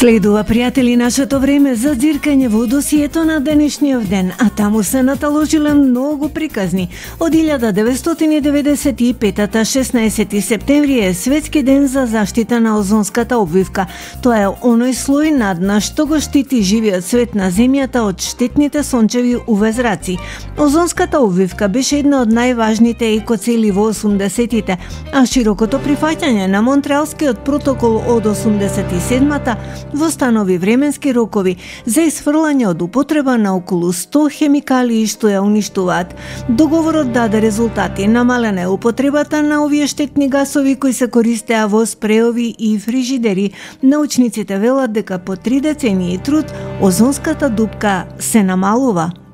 Следува, пријатели, нашето време за ѕиркање во досието на денешниот ден, а таму се наталожиле многу приказни. Од 1995-та 16 септември е Светски ден за заштита на озонската обвивка. Тоа е оној слој над нас што го штити живиот свет на земјата од штетните сончеви UV зраци. Озонската обвивка беше една од најважните екоцели во 80-тите, а широкото прифаќање на Монтреалскиот протокол од 87-та востанови временски рокови за исфрлање од употреба на околу 100 хемикалии што ја уништуваат. Договорот даде резултати, намалена е употребата на овие штетни гасови кои се користеа во спреови и фрижидери. Научниците велат дека по 3 децении труд озонската дупка се намалува.